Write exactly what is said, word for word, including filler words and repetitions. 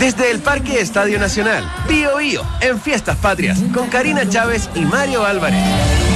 Desde el Parque Estadio Nacional, Bío Bío, en Fiestas Patrias, con Karina Chávez y Mario Álvarez.